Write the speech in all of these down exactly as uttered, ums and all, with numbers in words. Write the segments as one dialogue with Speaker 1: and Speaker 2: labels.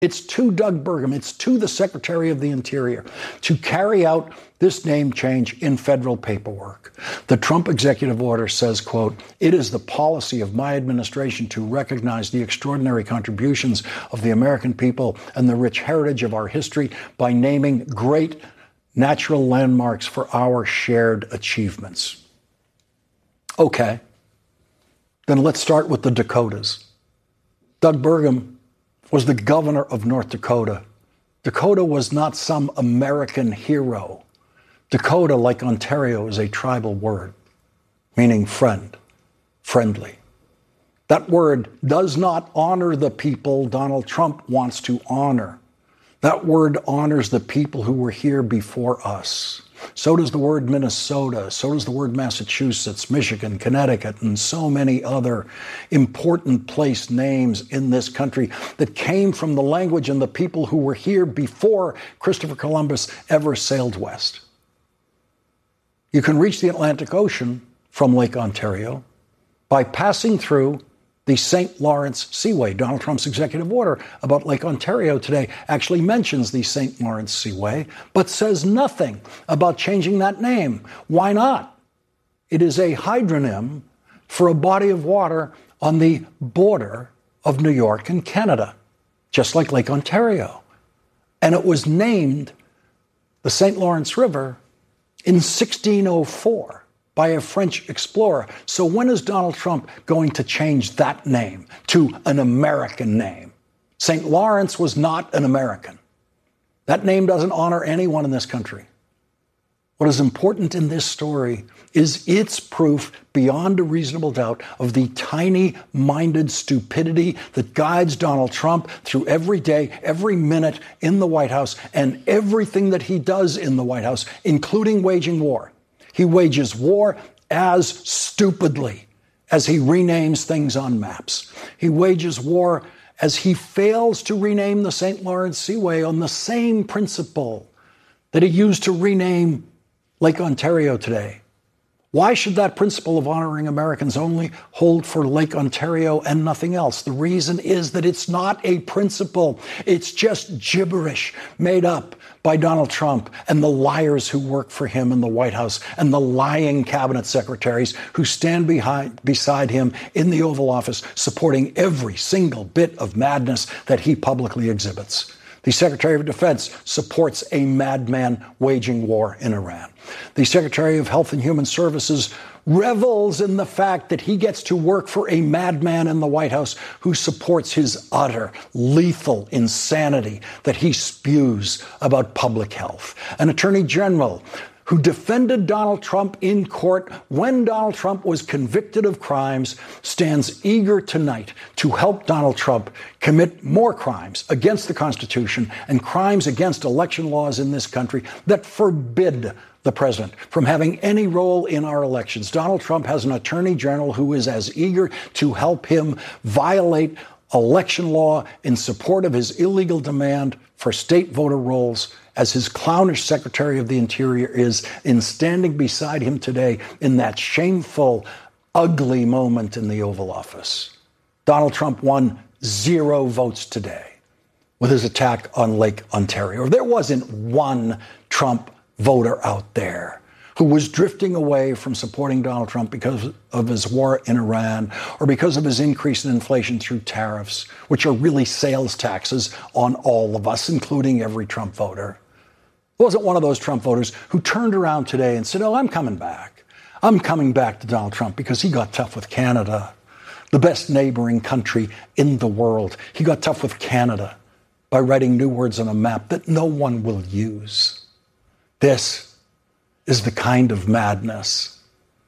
Speaker 1: It's to Doug Burgum, it's to the Secretary of the Interior to carry out this name change in federal paperwork. The Trump executive order says, quote, "It is the policy of my administration to recognize the extraordinary contributions of the American people and the rich heritage of our history by naming great natural landmarks for our shared achievements." Okay, then let's start with the Dakotas. Doug Burgum was the governor of North Dakota. Dakota was not some American hero. Dakota, like Ontario, is a tribal word, meaning friend, friendly. That word does not honor the people Donald Trump wants to honor. That word honors the people who were here before us. So does the word Minnesota, so does the word Massachusetts, Michigan, Connecticut, and so many other important place names in this country that came from the language and the people who were here before Christopher Columbus ever sailed west. You can reach the Atlantic Ocean from Lake Ontario by passing through the Saint Lawrence Seaway. Donald Trump's executive order about Lake Ontario today actually mentions the Saint Lawrence Seaway, but says nothing about changing that name. Why not? It is a hydronym for a body of water on the border of New York and Canada, just like Lake Ontario. And it was named the Saint Lawrence River in sixteen oh four. By a French explorer. So when is Donald Trump going to change that name to an American name? Saint Lawrence was not an American. That name doesn't honor anyone in this country. What is important in this story is its proof beyond a reasonable doubt of the tiny-minded stupidity that guides Donald Trump through every day, every minute in the White House, and everything that he does in the White House, including waging war. He wages war as stupidly as he renames things on maps. He wages war as he fails to rename the Saint Lawrence Seaway on the same principle that he used to rename Lake Ontario today. Why should that principle of honoring Americans only hold for Lake Ontario and nothing else? The reason is that it's not a principle. It's just gibberish made up by Donald Trump and the liars who work for him in the White House and the lying cabinet secretaries who stand behind, beside him in the Oval Office supporting every single bit of madness that he publicly exhibits. The Secretary of Defense supports a madman waging war in Iran. The Secretary of Health and Human Services revels in the fact that he gets to work for a madman in the White House who supports his utter, lethal insanity that he spews about public health. An Attorney General who defended Donald Trump in court when Donald Trump was convicted of crimes, stands eager tonight to help Donald Trump commit more crimes against the Constitution and crimes against election laws in this country that forbid the president from having any role in our elections. Donald Trump has an attorney general who is as eager to help him violate election law in support of his illegal demand for state voter rolls as his clownish Secretary of the Interior is in standing beside him today in that shameful, ugly moment in the Oval Office. Donald Trump won zero votes today with his attack on Lake Ontario. There wasn't one Trump voter out there who was drifting away from supporting Donald Trump because of his war in Iran or because of his increase in inflation through tariffs, which are really sales taxes on all of us, including every Trump voter. It wasn't one of those Trump voters who turned around today and said, oh, I'm coming back. I'm coming back to Donald Trump because he got tough with Canada, the best neighboring country in the world. He got tough with Canada by writing new words on a map that no one will use. This is the kind of madness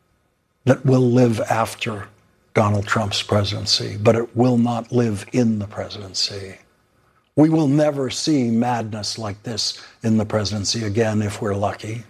Speaker 1: that will live after Donald Trump's presidency, but it will not live in the presidency. We will never see madness like this in the presidency again if we're lucky.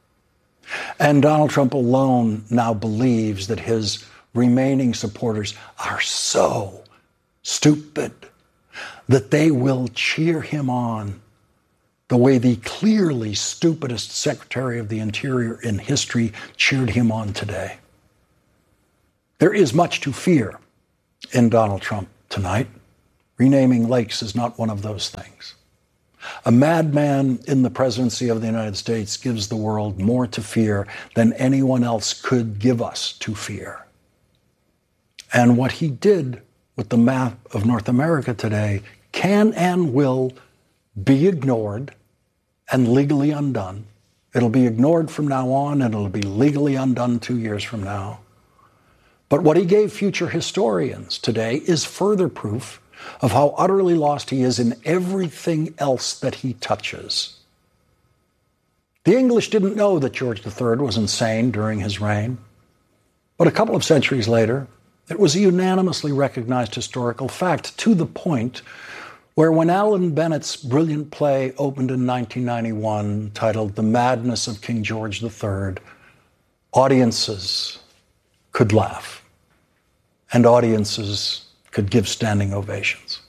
Speaker 1: And Donald Trump alone now believes that his remaining supporters are so stupid that they will cheer him on the way the clearly stupidest Secretary of the Interior in history cheered him on today. There is much to fear in Donald Trump tonight. Renaming lakes is not one of those things. A madman in the presidency of the United States gives the world more to fear than anyone else could give us to fear. And what he did with the map of North America today can and will be ignored and legally undone. It'll be ignored from now on, and it'll be legally undone two years from now. But what he gave future historians today is further proof of how utterly lost he is in everything else that he touches. The English didn't know that George the Third was insane during his reign, but a couple of centuries later, it was a unanimously recognized historical fact, to the point where when Alan Bennett's brilliant play opened in nineteen ninety-one, titled The Madness of King George the Third, audiences could laugh, and audiences could give standing ovations.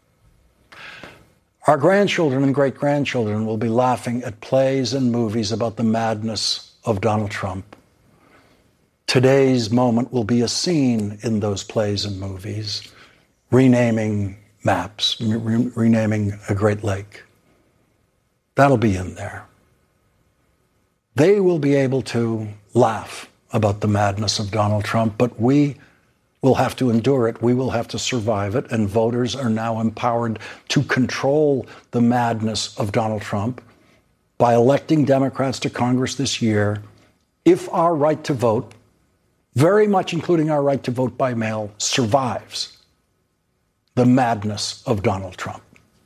Speaker 1: Our grandchildren and great-grandchildren will be laughing at plays and movies about the madness of Donald Trump. Today's moment will be a scene in those plays and movies, renaming maps, re- renaming a Great Lake. That'll be in there. They will be able to laugh about the madness of Donald Trump, but we will have to endure it. We will have to survive it. And voters are now empowered to control the madness of Donald Trump by electing Democrats to Congress this year if our right to vote, very much including our right to vote by mail, survives the madness of Donald Trump.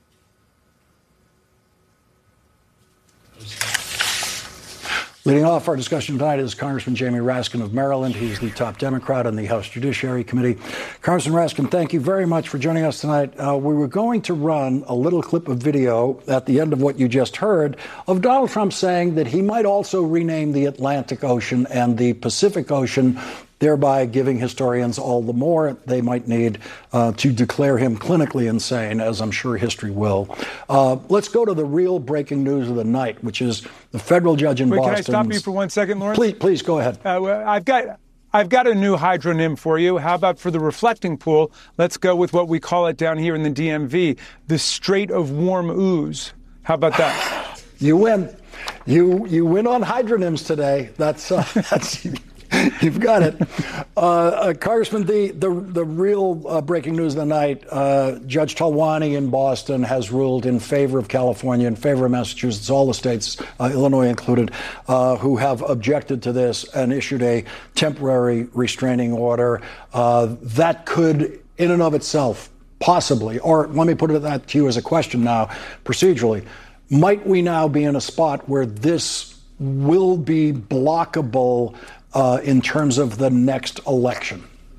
Speaker 1: Leading off our discussion tonight is Congressman Jamie Raskin of Maryland. He's the top Democrat on the House Judiciary Committee. Congressman Raskin, thank you very much for joining us tonight. Uh, we were going to run a little clip of video at the end of what you just heard of Donald Trump saying that he might also rename the Atlantic Ocean and the Pacific Ocean, thereby giving historians all the more they might need uh, to declare him clinically insane, as I'm sure history will. Uh, let's go to the real breaking news of the night, which is the federal judge in
Speaker 2: Wait,
Speaker 1: Boston.
Speaker 2: Can I stop you for one second, Lawrence?
Speaker 1: Please, please go ahead.
Speaker 2: Uh, I've got I've got a new hydronym for you. How about for the reflecting pool? Let's go with what we call it down here in the D M V, the Strait of Warm Ooze. How about that?
Speaker 1: You win. You you win on hydronyms today. That's uh, that's. You've got it. Uh, uh, Congressman, the, the, the real uh, breaking news of the night, uh, Judge Talwani in Boston has ruled in favor of California, in favor of Massachusetts, all the states, uh, Illinois included, uh, who have objected to this and issued a temporary restraining order. Uh, that could, in and of itself, possibly, or let me put it that to you as a question now, procedurally, might we now be in a spot where this will be blockable Uh, in terms of the next election?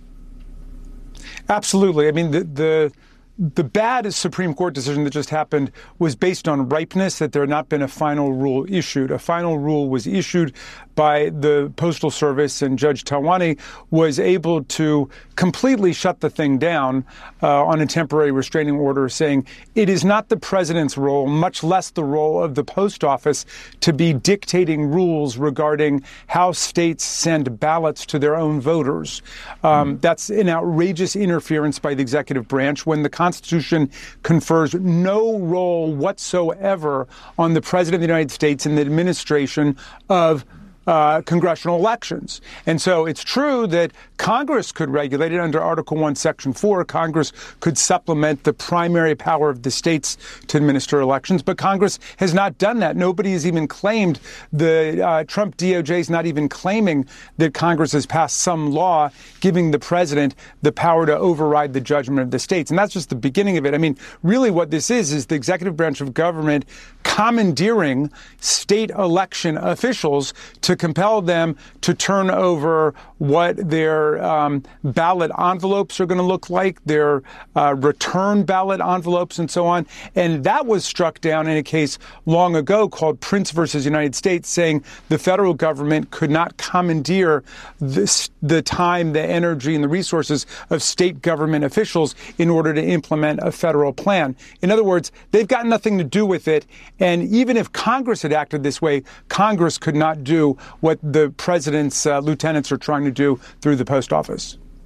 Speaker 2: Absolutely. I mean, the, the the bad Supreme Court decision that just happened was based on ripeness, that there had not been a final rule issued. A final rule was issued by the Postal Service, and Judge Talwani was able to completely shut the thing down uh, on a temporary restraining order, saying it is not the president's role, much less the role of the post office, to be dictating rules regarding how states send ballots to their own voters. Um, mm. That's an outrageous interference by the executive branch when the Constitution confers no role whatsoever on the President of the United States in the administration of Uh, congressional elections. And so it's true that Congress could regulate it under Article one, Section four. Congress could supplement the primary power of the states to administer elections, but Congress has not done that. Nobody has even claimed, the uh, Trump D O J is not even claiming that Congress has passed some law giving the president the power to override the judgment of the states. And that's just the beginning of it. I mean, really what this is, is the executive branch of government commandeering state election officials to compel them to turn over what their um, ballot envelopes are going to look like, their uh, return ballot envelopes, and so on. And that was struck down in a case long ago called Prince versus United States, saying the federal government could not commandeer this, the time, the energy, and the resources of state government officials in order to implement a federal plan. In other words, they've got nothing to do with it. And even if Congress had acted this way, Congress could not do what the president's uh, lieutenants are trying to do through the post office.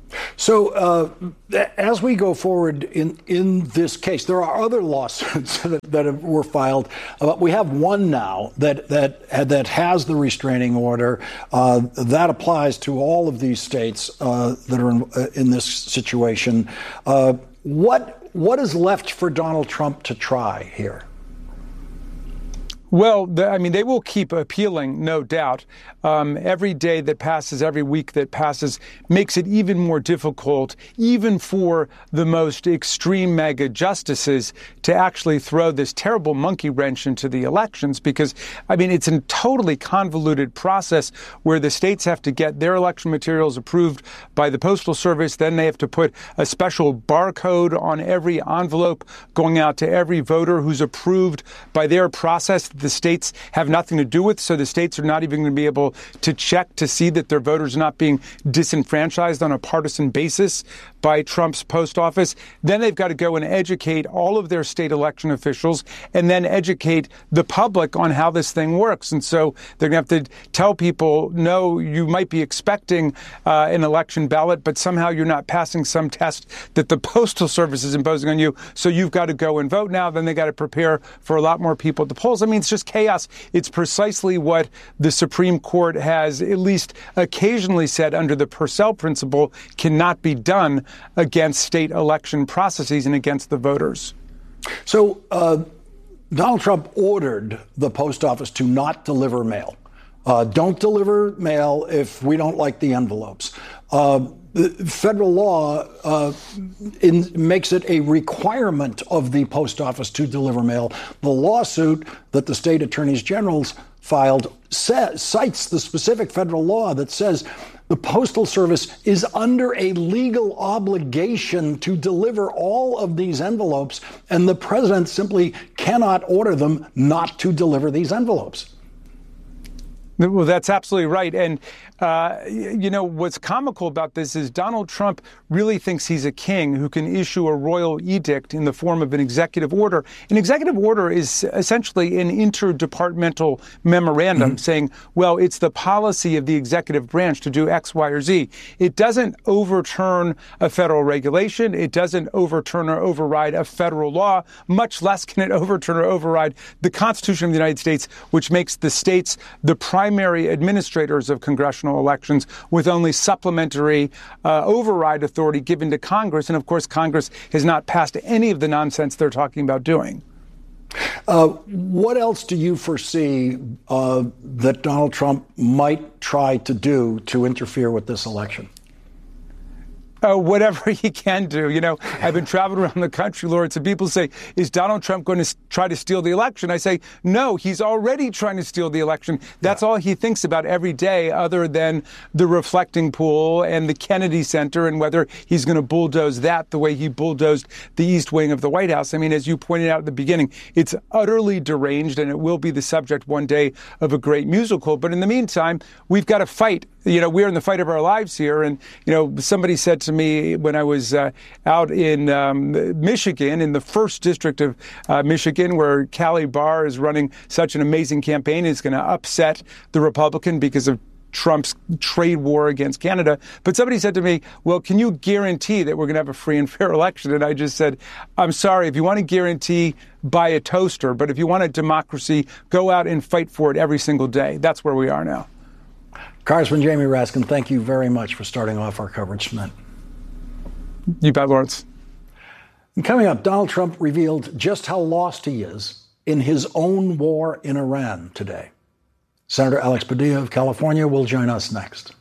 Speaker 1: So uh, as we go forward in, in this case, there are other lawsuits that, that have, were filed. Uh, we have one now that that that has the restraining order. Uh, that applies to all of these states uh, that are in, uh, in this situation. Uh, what what is left for Donald Trump to try here?
Speaker 2: Well, the, I mean, they will keep appealing, no doubt. Um, every day that passes, every week that passes, makes it even more difficult, even for the most extreme MAGA justices, to actually throw this terrible monkey wrench into the elections. Because, I mean, it's a totally convoluted process where the states have to get their election materials approved by the Postal Service. Then they have to put a special barcode on every envelope going out to every voter who's approved by their process. The states have nothing to do with, so the states are not even going to be able to check to see that their voters are not being disenfranchised on a partisan basis by Trump's post office. Then they've got to go and educate all of their state election officials and then educate the public on how this thing works. And so they're going to have to tell people, no, you might be expecting uh, an election ballot, but somehow you're not passing some test that the Postal Service is imposing on you, so you've got to go and vote now. Then they got to prepare for a lot more people at the polls. I mean, it's just chaos. It's precisely what the Supreme Court has at least occasionally said under the Purcell principle cannot be done against state election processes and against the voters.
Speaker 1: So uh, Donald Trump ordered the post office to not deliver mail. Uh, don't deliver mail if we don't like the envelopes. Uh, the federal law uh, in, makes it a requirement of the post office to deliver mail. The lawsuit that the state attorneys generals filed says, cites the specific federal law that says the Postal Service is under a legal obligation to deliver all of these envelopes, and the president simply cannot order them not to deliver these envelopes.
Speaker 2: Well, that's absolutely right. And, uh, you know, what's comical about this is Donald Trump really thinks he's a king who can issue a royal edict in the form of an executive order. An executive order is essentially an interdepartmental memorandum mm-hmm. saying, well, it's the policy of the executive branch to do X, Y, or Z. It doesn't overturn a federal regulation. It doesn't overturn or override a federal law, much less can it overturn or override the Constitution of the United States, which makes the states the primary primary administrators of congressional elections with only supplementary uh, override authority given to Congress. And of course, Congress has not passed any of the nonsense they're talking about doing.
Speaker 1: Uh, what else do you foresee uh, that Donald Trump might try to do to interfere with this election?
Speaker 2: Uh, whatever he can do. You know, I've been traveling around the country, Lawrence, and people say, is Donald Trump going to s- try to steal the election? I say, no, he's already trying to steal the election. That's yeah. all he thinks about every day, other than the reflecting pool and the Kennedy Center and whether he's going to bulldoze that the way he bulldozed the East Wing of the White House. I mean, as you pointed out at the beginning, it's utterly deranged, and it will be the subject one day of a great musical. But in the meantime, we've got to fight. You know, we're in the fight of our lives here. And, you know, somebody said to me when I was uh, out in um, Michigan, in the first district of uh, Michigan, where Callie Barr is running such an amazing campaign, is going to upset the Republican because of Trump's trade war against Canada. But somebody said to me, well, can you guarantee that we're going to have a free and fair election? And I just said, I'm sorry, if you want to guarantee, buy a toaster. But if you want a democracy, go out and fight for it every single day. That's where we are now.
Speaker 1: Congressman Jamie Raskin, thank you very much for starting off our coverage tonight.
Speaker 2: You bet, Lawrence.
Speaker 1: And coming up, Donald Trump revealed just how lost he is in his own war in Iran today. Senator Alex Padilla of California will join us next.